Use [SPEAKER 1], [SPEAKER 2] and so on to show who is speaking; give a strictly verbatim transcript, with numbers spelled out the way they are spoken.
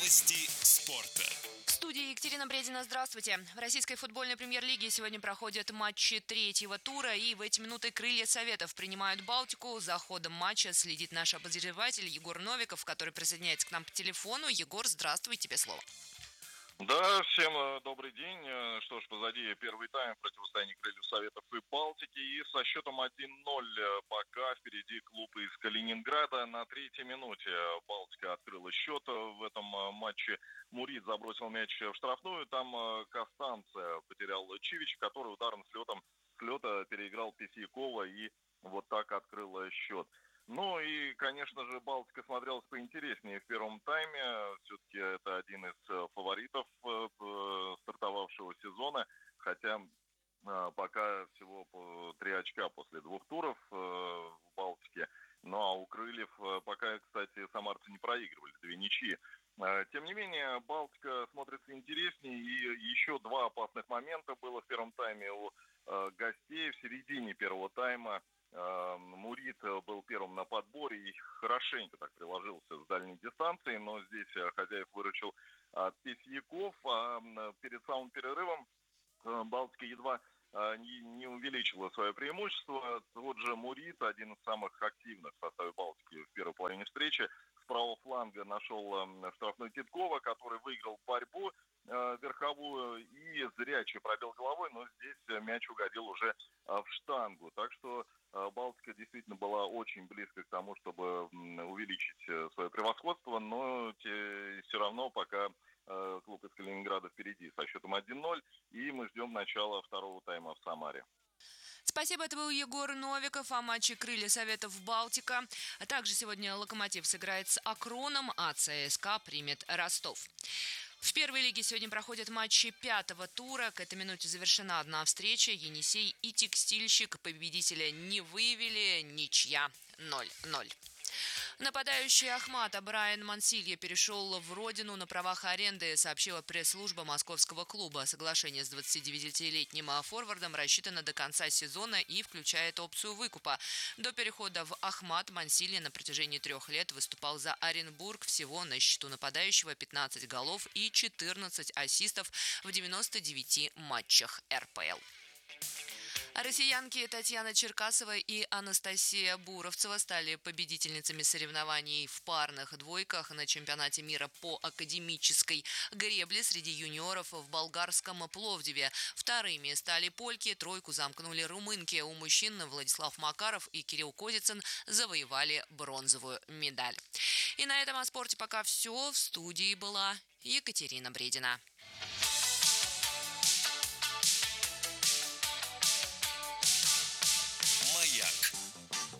[SPEAKER 1] Новости спорта.
[SPEAKER 2] В студии Екатерина Бредина. Здравствуйте. В российской футбольной премьер-лиге сегодня проходят матчи третьего тура, и в эти минуты крылья Советов принимают Балтику. За ходом матча следит наш обозреватель Егор Новиков, который присоединяется к нам по телефону. Егор, здравствуй, тебе слово.
[SPEAKER 3] Да, всем э, добрый день. Э, Что ж, позади первый тайм в противостоянии крыльев Советов и Балтики. И со счетом один ноль э, пока впереди клуб из Калининграда. На третьей минуте Балтика открыла счет в этом э, матче. Мурит забросил мяч в штрафную. Там э, Костанце потерял Чивич, который ударом с летом с лета переиграл Письякова и вот так открыл э, счет. Ну и, конечно же, Балтика смотрелась поинтереснее в первом тайме. Все-таки это один из э, фаворитов э, э, стартовавшего сезона. Хотя э, пока всего по три очка после двух туров э, в Балтике. Ну а у крыльев э, пока, кстати, самарцы не проигрывали, две ничьи. Э, Тем не менее, Балтика смотрится интереснее. И еще два опасных момента было в первом тайме у э, гостей. В середине первого тайма Мурит был первым на подборе и хорошенько так приложился с дальней дистанции, но здесь хозяев выручил Письяков. А перед самым перерывом Балтика едва не, не увеличила свое преимущество. Тот же Мурит, один из самых активных в составе Балтики в первой половине встречи, с правого фланга нашел штрафной Титкова, который выиграл борьбу э, верховую и зрячий пробил головой, но здесь мяч угодил уже э, в штангу. Так что э, Балтика действительно была очень близко к тому, чтобы м, увеличить э, свое превосходство, но те, все равно пока э, клуб из Калининграда впереди со счетом один ноль, и мы ждем начала второго тайма в Самаре.
[SPEAKER 2] Спасибо, это был Егор Новиков о матче крылья Советов Балтика. А также сегодня «Локомотив» сыграет с Акроном, а ЦСКА примет Ростов. В первой лиге сегодня проходят матчи пятого тура. К этой минуте завершена одна встреча. Енисей и Текстильщик победителя не выявили. Ничья ноль ноль. Нападающий Ахмат Брайан Мансилья перешел в родину на правах аренды, сообщила пресс-служба московского клуба. Соглашение с двадцатидевятилетним форвардом рассчитано до конца сезона и включает опцию выкупа. До перехода в Ахмат Мансилья на протяжении трех лет выступал за Оренбург. Всего на счету нападающего пятнадцать голов и четырнадцать ассистов в девяноста девяти матчах эр пэ эл. Россиянки Татьяна Черкасова и Анастасия Буровцева стали победительницами соревнований в парных двойках на чемпионате мира по академической гребле среди юниоров в болгарском Пловдиве. Вторыми стали польки, тройку замкнули румынки. У мужчин Владислав Макаров и Кирилл Козицын завоевали бронзовую медаль. И на этом о спорте пока все. В студии была Екатерина Бредина.